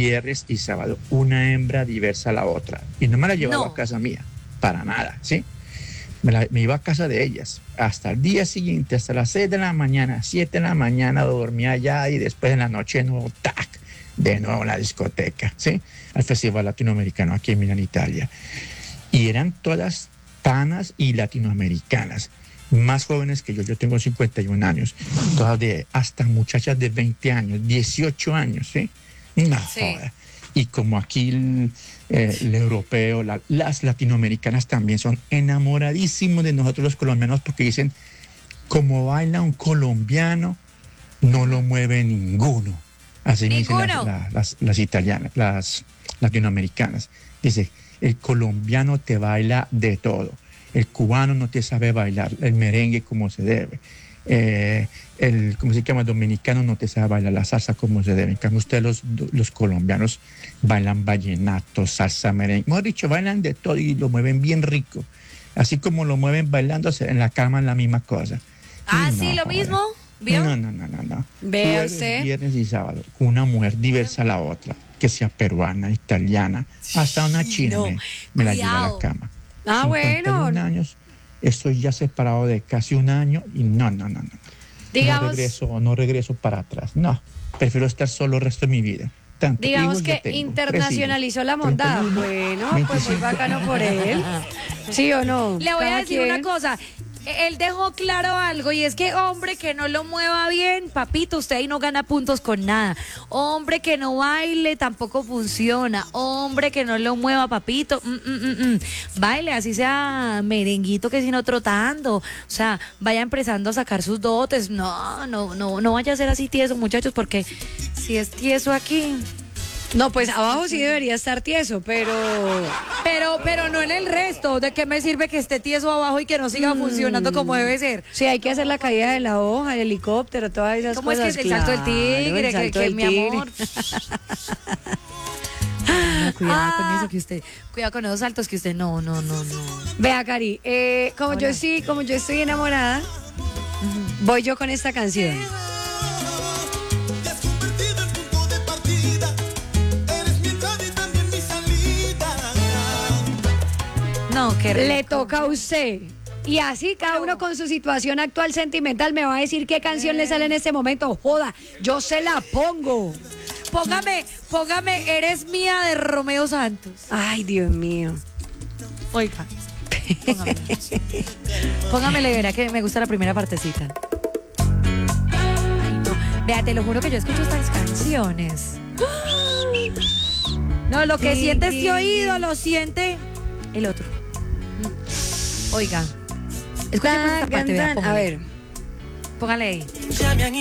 viernes y sábado, una hembra diversa a la otra. Y no me la llevaba a casa mía, para nada, ¿sí? Me iba a casa de ellas. Hasta el día siguiente, hasta las 6 de la mañana, 7 de la mañana, dormía allá y después en la noche, no, ¡tac! De nuevo a la discoteca, ¿sí? Al Festival Latinoamericano aquí en Milán, Italia. Y eran todas panas y latinoamericanas, más jóvenes que yo. Yo tengo 51 años, todas hasta muchachas de 20 años, 18 años, ¿sí? No joda. Y como aquí el europeo, las latinoamericanas también son enamoradísimos de nosotros los colombianos, porque dicen, como baila un colombiano, no lo mueve ninguno. Así me dicen las italianas, las latinoamericanas. Dice, el colombiano te baila de todo. El cubano no te sabe bailar el merengue como se debe. ¿Cómo se llama? Dominicano no te sabe bailar la salsa como se debe. En cambio, ustedes los colombianos bailan vallenato, salsa, merengue. Mejor dicho, bailan de todo y lo mueven bien rico. Así como lo mueven bailándose en la cama, la misma cosa. Sí, lo mismo. ¿Vio? No. Vea usted. Viernes y sábado, una mujer diversa a la otra, que sea peruana, italiana, hasta una china me la lleva a la cama. 51 años, estoy ya separado de casi un año y no. Digamos, no regreso para atrás, no. Prefiero estar solo el resto de mi vida. Digamos que internacionalizó la mondada. Bueno, pues muy bacano por él. ¿Sí o no? Le voy a decir una cosa. Él dejó claro algo, y es que hombre que no lo mueva bien, papito, usted ahí no gana puntos con nada. Hombre que no baile tampoco funciona. Hombre que no lo mueva, papito, baile, así sea merenguito, que sino trotando. O sea, vaya empezando a sacar sus dotes. No vaya a ser así tieso, muchachos, porque si es tieso aquí... No, pues abajo sí debería estar tieso, pero no en el resto. ¿De qué me sirve que esté tieso abajo y que no siga funcionando como debe ser? Sí, hay que hacer la caída de la hoja, el helicóptero, todas esas ¿Cómo cosas. ¿Cómo es que es el salto del tigre? Que mi amor. Cuidado con eso que usted, cuidado con esos saltos que usted no. Vea, Cari, como yo estoy enamorada, voy yo con esta canción. No, qué rico. Le toca a usted. Y así cada uno con su situación actual sentimental me va a decir qué canción le sale en este momento. Joda, yo se la pongo. Póngame Eres Mía de Romeo Santos. Ay, Dios mío. Oiga, póngamele, verá que me gusta la primera partecita. Ay, no. Vea, te lo juro que yo escucho estas canciones. No, lo que siente este oído, lo siente el otro. Oiga, escuchen esta parte, vea, a ver. Póngale ahí.